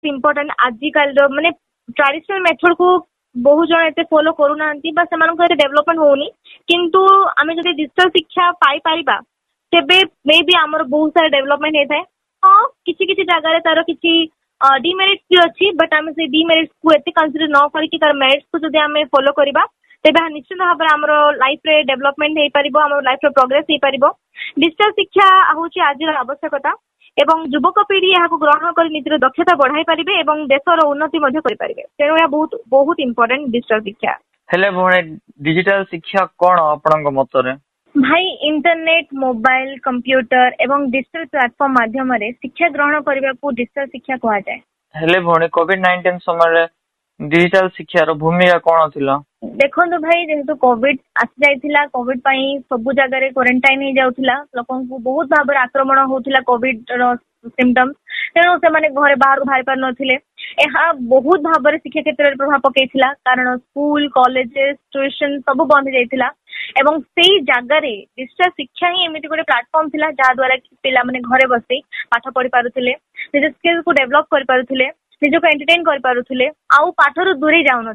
Important आजिकल माने traditional method को बहुत जन एते फॉलो करूना बा से डेवलपमेंट होनी किंतु आमे जदि डिजिटल शिक्षा पाई परिबा तेबे मे बी आमर बहुत सारा डेवलपमेंट होता है। हाँ किसी किसी जगह तार किसी डिमेरिट्स भी अच्छी बट आम से डिमेरिट्स को एते कंसीडर न करके तार मेरिट्स को जदि आमे फॉलो करबा तेबे निश्चित भाव में आमर लाइफ रे डेवलपमेंट हो पारिबो आमर लाइफ रे प्रोग्रेस हो पारिबो। डिजिटल शिक्षा होची आज आवश्यकता एवं युवक पीढ़ी यहाँ ग्रहण कर निजर दक्षता बढ़ाई पारिबे एवं देशर उन्नति मध्य करि पारिबे तेणु यह बहुत बहुत इंपोर्टेंट डिजिटल शिक्षा। हेले भणे डिजिटल शिक्षा कोन आपनक मतरे? भाई इंटरनेट मोबाइल कंप्यूटर एवं डिजिटल प्लेटफॉर्म माध्यम रे शिक्षा ग्रहण करबा को डिजिटल शिक्षा कहा जाए। हेले भणे कोविड-19 समय डिजिटल शिक्षार भूमिका कौन थिला? देखो तो भाई जेहेतु कोविड आसी जाइथिला कोविड पई सब जगह रे क्वारंटाइन हो जाउथिला लोकन को बहुत भाबर आक्रमण होथिला कोविड रो सिम्पटम्स तेणु से माने घरे बाहर बाहर पार नथिले यहाँ बहुत भाबर शिक्षा क्षेत्र में प्रभाव पकईथिला कारण स्कूल कॉलेजेस ट्यूशन सब बंद जाइथिला एवं सेई जगह रे डिजिटल शिक्षा ही एमिति गोटे प्लेटफॉर्म थिला जहा द्वारा कि पिला माने घरे बसी पाठ पढ़ी पारुथिले निज स्किल्स को डेवलप कर पारुथिले निजक एंटरटेन कर पारुथिले आउ पाठर दूरे जाउन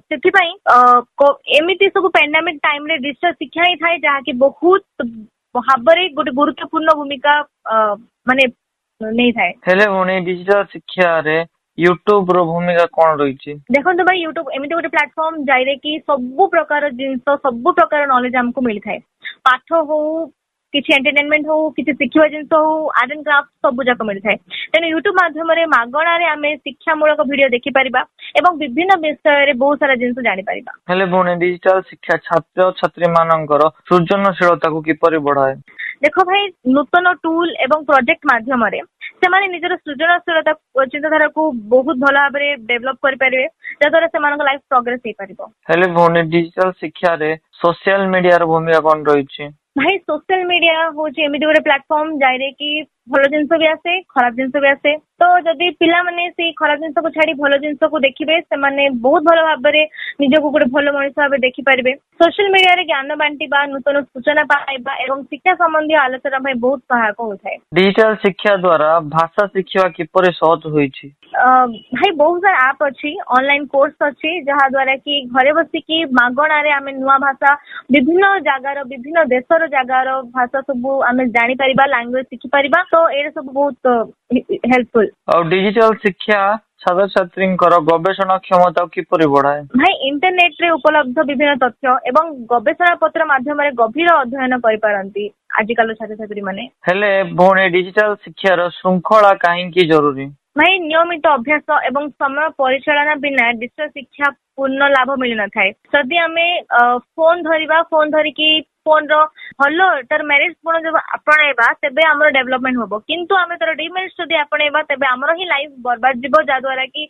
से एमिति सब पेंडेमिक टाइम रे डिजिटल शिक्षा ही थाए जहा कि बहुत भाबरे गोटे गुरुत्वपूर्ण भूमिका माने नहीं थाए। हेले उनी डिजिटल शिक्षा रे यूट्यूब रो भूमिका कोन रही छी? देखो तो भाई यूट्यूब एमिति गोटे प्लेटफॉर्म जाइरे कि सब प्रकार जिनस सब प्रकार नॉलेज हमको मिल थाए पाठ हो किसी एंटरटेनमेंट हो किसी शिखिबा जिनस हो आर्ट एंड क्राफ्ट सब जाक मिल थाए तेणु यूट्यूब माध्यम रे मागणा रे आमे शिक्षामूलक वीडियो देखि परिबा एवं विभिन्न विषय रे बहुत सारा जिनस जानि परिबा। हेले बोने डिजिटल शिक्षा छात्र छात्री मानकर सृजनशीलता को किपरि बढ़ाए? देखो भाई नूतन टूल एवं प्रोजेक्ट माध्यम रे सेमाने निजर सृजनशीलता चिंताधारा को बहुत भल भाव में डेवलप कर पारे जद्वारा से लाइफ प्रोग्रेस हो पारिबो। हेले बोने डिजिटल शिक्षा रे सोशल मीडिया रो भूमिका कोन रही छी? भाई सोशल मीडिया होची एमिति गोटे प्लेटफॉर्म जाइरे कि भल जिनस भी आसे खराब जिनस भी आसे तो जदि पिला माने से खराब जिनस को छाड़ी भल जिनस को देखिबे से माने बहुत भल भाव में निजको गोटे भल मनुष्य भाव देखि पारिबे। सोशल मीडिया रे ज्ञान बांटिबा नूतन सूचना पाइबा एवं शिक्षा संबंधी आलोचना भाई बहुत सहायक होଥାଏ। डिजिटल शिक्षा द्वारा भाषा शिखिबा किपरि सहज होई छी? भाई बहुत सारा ऐप अच्छी ऑनलाइन कोर्स अच्छी जहा द्वारा कि घरे बसी कि मागणा रे आमे नुआ भाषा विभिन्न जगार विभिन्न देशर जगार भाषा सब आमे जानि परिबा लैंग्वेज शिखि परिबा तो ए सब बहुत हेल्पफुल। और डिजिटल शिक्षा छात्र छात्री गवेषणा क्षमता किपरि बढ़ाए? भाई इंटरनेट रे उपलब्ध विभिन्न तथ्य एवं गवेषणा पत्र माध्यम रे गभीर अध्ययन करि पारंती आजिकल छात्र छात्री माने। हेले भोने डिजिटल शिक्षार श्रृंखला काहेकि जरूरी? भाई नियमित अभ्यास एवं समय परिचालना बिना डिजिटल शिक्षा पूर्ण लाभ मिल न थाए जदि आमे फोन धरिकी फोन रो हलो तर मेरिट्स गुण जब आपणेबा तेबे हमर डेवलपमेंट होबो किंतु आमे तर डिमेरिट्स जदि आपणेबा तेबे हमर ही लाइफ बर्बाद जिवो जा द्वारा कि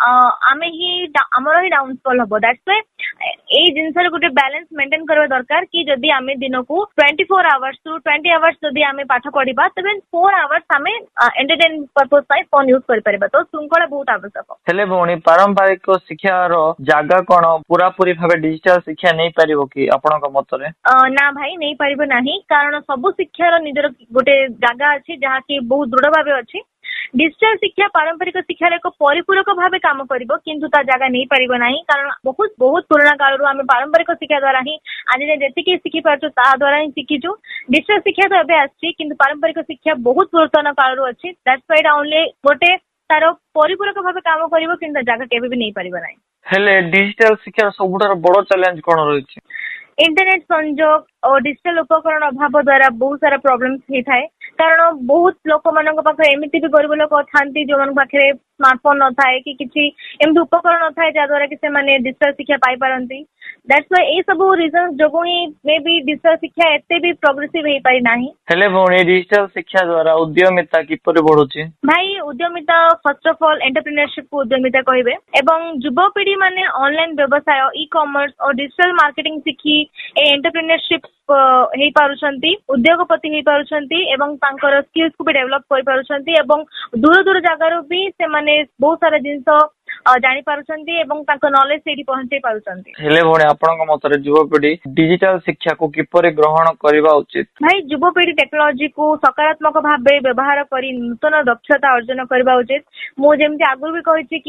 आमे ही हमर ही डाउनफॉल होबो that's why A जिंसर Gute balance maintain करबा दरकार कि जदि आमे दिन को 24 आवर्स टू 20 आवर्स जदि आमे पाठ पढिबा तबे 4 आवर्स आमे एंटरटेन पर्पस पाई फोन यूज कर परबा तो श्रृंखला बहुत आवश्यक। हेले भौणी पारंपरिक शिक्षार जागा कोन पूरा पूरी भाबे डिजिटल शिक्षा नै परिबो कि आपनक मतरे? ना भाई नहीं पारिबो नाही कारण सब शिक्षार निजर गोटे जगह अच्छी जहाँ की बहुत दृढ़ भाव अच्छी डिजिटल शिक्षा पारंपरिक शिक्षार एक परिपूरक भाव काम करिबो किंतु ता जगह नहीं पारिबो नाही कारण बहुत बहुत पुराना काल रो आमे पारंपरिक शिक्षा द्वारा ही आज जेतिकी शिखि पारछु ता द्वारा ही शिखिछु डिजिटल शिक्षा तो एबे आछि किंतु पारंपरिक शिक्षा बहुत पुरातन काल रो अछि दैट्स व्हाई ओनली गोटे तार परिपूरक भाव काम करिबो किंतु जगह केबे भी नहीं पारिबो नाही। हेले डिजिटल शिक्षार सबुठार बड़ चैलेंज कोन रहिछि? इंटरनेट संजोग और डिजिटल उपकरण अभाव द्वारा बहुत सारा प्रॉब्लम्स होता है कारण बहुत लोक मान पाखे एमती भी गरीब लोक था जो मान पाखे स्मार्टफोन न थाए कि किसी एमती उपकरण न थाए जहाद्वारा कि से डिजिटल शिक्षा पाई पारंती दैट्स व्हाई ए सब रीजन जो ही मे बी डिजिटल शिक्षा एते भी प्रोग्रेसिव हे पाई नाही। हेले भौणी डिजिटल शिक्षा द्वारा उद्यमिता किपरि बढ़ुछि? भाई उद्यमिता फर्स्ट ऑफ ऑल एंटरप्रेन्योरशिप को उद्यमिता कहबे एवं युवा पीढ़ी माने ऑनलाइन व्यवसाय ई कॉमर्स और डिजिटल मार्केटिंग शिखी ए एंटरप्रेन्योरशिप हे पारुछंती उद्योगपति हे पारुछंती एवं तांकर स्किल्स को भी डेवलप कर पारुछंती एवं दूर दूर जगार भी से माने बहुत सारा जिंस जानि पारुछंती एवं तांकर नॉलेज सेठी पहुंचे पारुछंती। हेले भोणे आपनक मतरे युवपीढ़ी डिजिटल शिक्षा को किपरि ग्रहण करबा उचित? भाई युवपीढ़ी टेक्नोलॉजी को सकारात्मक भाव व्यवहार करी नूतन दक्षता अर्जन करबा उचित। मु जेमति आगु भी कहिछि कि